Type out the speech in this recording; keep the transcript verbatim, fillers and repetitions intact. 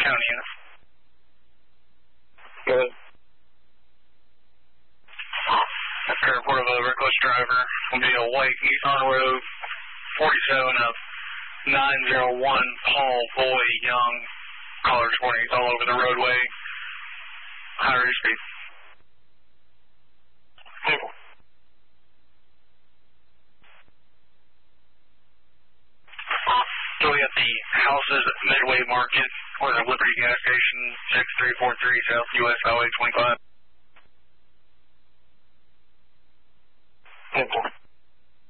County unit. Good. After a report of a reckless driver will be a white Nissan Rogue forty-seven of nine oh one Paul Boy Young. Caller twenty is all over the roadway. High rate of speed. Cool. So we got the houses at Midway Market, or the Liberty gas station, six three four three South U S Highway twenty-five. Cool.